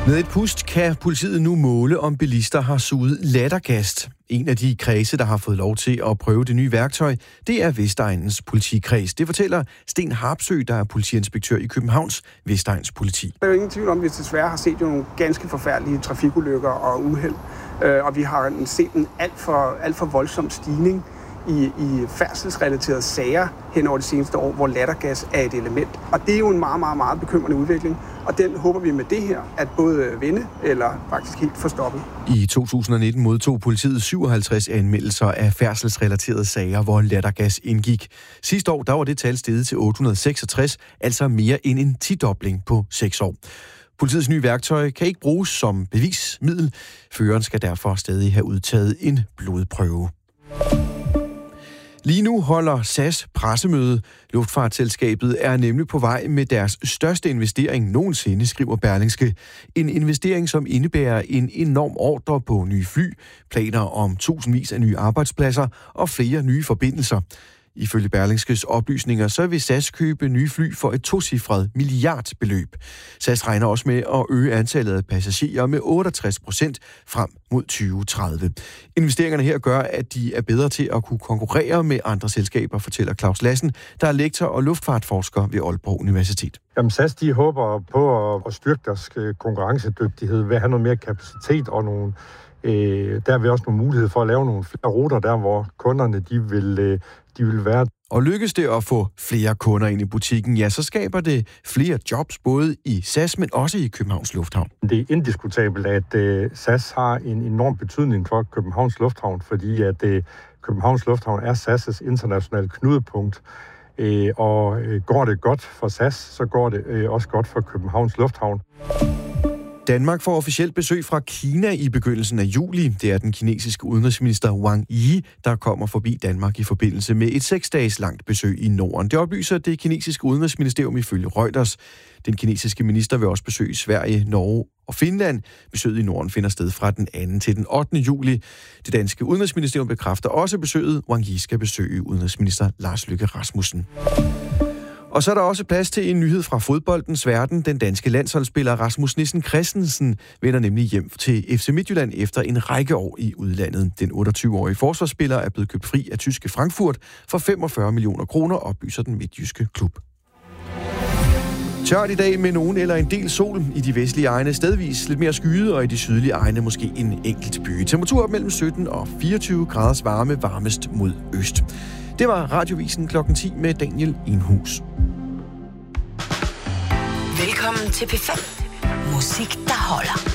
Med et pust kan politiet nu måle, om bilister har suget lattergas. En af de kredse, der har fået lov til at prøve det nye værktøj, det er Vestegnens politikreds. Det fortæller Sten Harpsø, der er politiinspektør i Københavns Vestegns politi. Der er jo ingen tvivl om, at vi desværre har set nogle ganske forfærdelige trafikulykker og uheld. Og vi har set en alt for voldsom stigning i færdselsrelaterede sager hen over de seneste år, hvor lattergas er et element. Og det er jo en meget, meget, meget bekymrende udvikling. Og den håber vi med det her, at både vende eller faktisk helt få stoppet. I 2019 modtog politiet 57 anmeldelser af færdselsrelaterede sager, hvor lattergas indgik. Sidste år der var det tal steget til 866, altså mere end en 10-dobling på 6 år. Politiets nye værktøj kan ikke bruges som bevismiddel. Føreren skal derfor stadig have udtaget en blodprøve. Lige nu holder SAS pressemøde. Luftfartsselskabet er nemlig på vej med deres største investering nogensinde, skriver Berlingske. En investering, som indebærer en enorm ordre på nye fly, planer om tusindvis af nye arbejdspladser og flere nye forbindelser. Ifølge Berlingskes oplysninger, så vil SAS købe nye fly for et tocifret milliardbeløb. SAS regner også med at øge antallet af passagerer med 68% frem mod 2030. Investeringerne her gør, at de er bedre til at kunne konkurrere med andre selskaber, fortæller Claus Lassen, der er lektor og luftfartforsker ved Aalborg Universitet. Jamen SAS, de håber på at styrke deres konkurrencedygtighed ved at have noget mere kapacitet og nogle der er vi også nogle mulighed for at lave nogle flere ruter der, hvor kunderne de vil være. Og lykkes det at få flere kunder ind i butikken, ja, så skaber det flere jobs, både i SAS, men også i Københavns Lufthavn. Det er indiskutabelt, at SAS har en enorm betydning for Københavns Lufthavn, fordi at Københavns Lufthavn er SAS' internationale knudepunkt. Og går det godt for SAS, så går det også godt for Københavns Lufthavn. Danmark får officielt besøg fra Kina i begyndelsen af juli. Det er den kinesiske udenrigsminister Wang Yi, der kommer forbi Danmark i forbindelse med et 6-dages langt besøg i Norden. Det oplyser det kinesiske udenrigsministerium ifølge Reuters. Den kinesiske minister vil også besøge Sverige, Norge og Finland. Besøget i Norden finder sted fra den 2. til den 8. juli. Det danske udenrigsministerium bekræfter også besøget. Wang Yi skal besøge udenrigsminister Lars Løkke Rasmussen. Og så er der også plads til en nyhed fra fodboldens verden. Den danske landsholdsspiller Rasmus Nissen Christensen vender nemlig hjem til FC Midtjylland efter en række år i udlandet. Den 28-årige forsvarsspiller er blevet købt fri af tyske Frankfurt for 45 millioner kroner, oplyser den midtjyske klub. Tørt i dag med nogen eller en del sol i de vestlige egne, stedvis lidt mere skyet, og i de sydlige egne måske en enkelt by. Temperatur op mellem 17 og 24 graders varme, varmest mod øst. Det var Radiovisen klokken 10 med Daniel Enhus. Velkommen til P5. Musik, der holder.